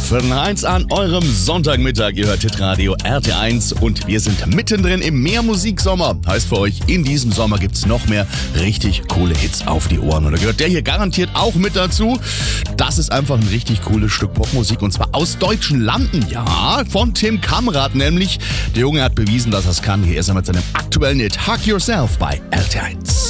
Viertel nach eins an eurem Sonntagmittag. Ihr hört Hitradio RT1 und wir sind mittendrin im Mehrmusiksommer. Heißt für euch, in diesem Sommer gibt's noch mehr richtig coole Hits auf die Ohren. Und da gehört der hier garantiert auch mit dazu. Das ist einfach ein richtig cooles Stück Popmusik und zwar aus deutschen Landen. Ja, von Tim Kamrat nämlich. Der Junge hat bewiesen, dass er es kann. Hier ist er mit seinem aktuellen Hit Hug Yourself bei RT1.